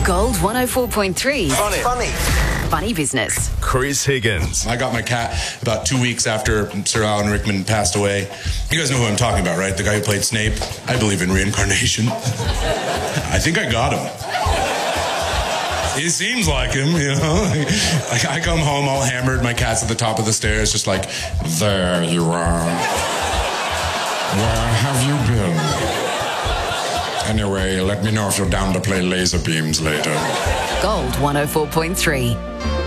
Gold 104.3. Funny business. Chris Higgins. I got my cat about 2 weeks after Sir Alan Rickman passed away. You guys know who I'm talking about, right? The guy who played Snape. I believe in reincarnation. I think I got him. He seems like him, you know. I come home all hammered. My cat's at the top of the stairs, just like, there you are. Where have you been? Anyway, let me know if you're down to play laser beams later. Gold 104.3.